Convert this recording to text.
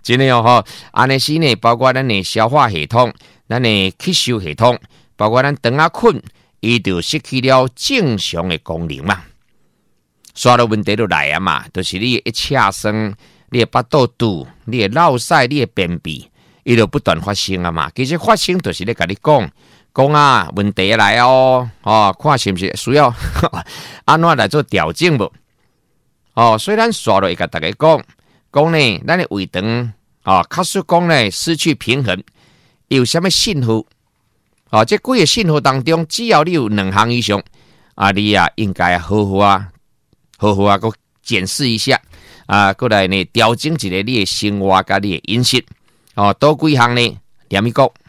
真的哦吼，安尼是呢，包括咱的消化系统、咱的吸收系统，包括咱肠啊困，伊就失去了正常的功能嘛。刷了问题就来啊嘛，就是你一恰生，你的巴肚肚，你的落屎，你的便秘，伊就不断发生啊嘛。其实发生就是咧甲你讲啊，问题来哦，看是不是需要安怎来做调整无？所以咱刷了会甲大家讲呢，咱的胃肠假使讲呢失去平衡，有什么信号？这几个信号当中，只要你有2项以上，你应该好好个检视一下过来呢调整一下你的生活甲你的饮食，多几项呢，念一个。